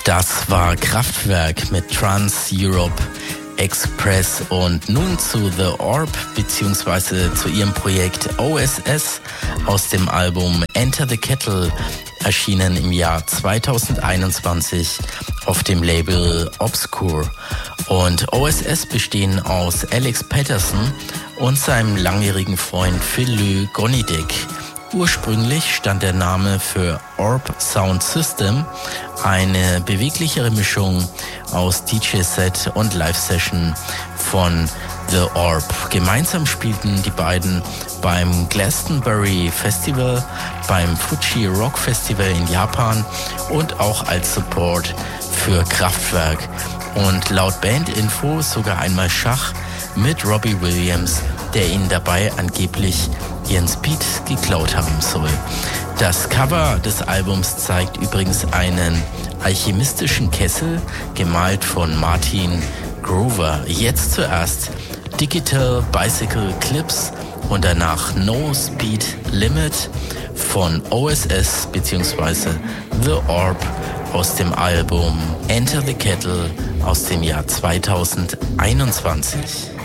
Das war Kraftwerk mit Trans Europe Express und nun zu The Orb bzw. zu ihrem Projekt OSS aus dem Album Enter the Kettle, erschienen im Jahr 2021 auf dem Label Obscure. Und OSS bestehen aus Alex Patterson und seinem langjährigen Freund Phil Gonidek. Ursprünglich stand der Name für Orb Sound System, eine beweglichere Mischung aus DJ-Set und Live-Session von The Orb. Gemeinsam spielten die beiden beim Glastonbury Festival, beim Fuji Rock Festival in Japan und auch als Support für Kraftwerk. Und laut Bandinfo sogar einmal Schach mit Robbie Williams, der ihnen dabei angeblich ihren Speed geklaut haben soll. Das Cover des Albums zeigt übrigens einen alchemistischen Kessel, gemalt von Martin Grover. Jetzt zuerst Digital Bicycle Clips und danach No Speed Limit von OSS bzw. The Orb aus dem Album Enter the Kettle aus dem Jahr 2021.